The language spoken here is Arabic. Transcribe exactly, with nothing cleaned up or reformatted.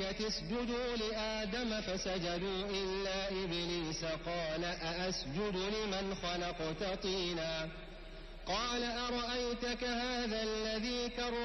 الملائكة اسجدوا لآدم فسجدوا إلا إبليس قال أأسجد لمن خلقت طينا قال أرأيتك هذا الذي كرمت